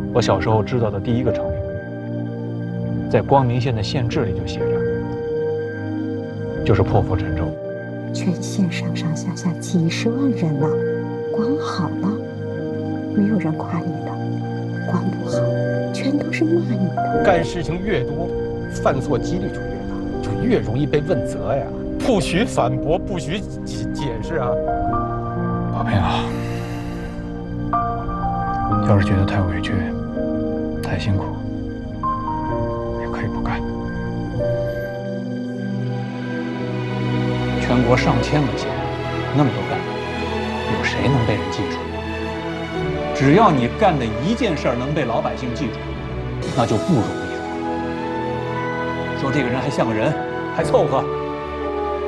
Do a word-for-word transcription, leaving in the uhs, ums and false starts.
我小时候知道的第一个成语，在光明县的县志里就写着，就是破釜沉舟。 全县上上下下几十万人呢，光好的没有人夸你的，光不好全都是骂你的。 干事情越多，犯错几率就越大，就越容易被问责呀。不许反驳，不许解解释啊！ 宝平啊，要是觉得太委屈、太辛苦，也可以不干。全国上千个县，那么多干部，有谁能被人记住？只要你干的一件事儿能被老百姓记住，那就不容易了。说这个人还像个人，还凑合。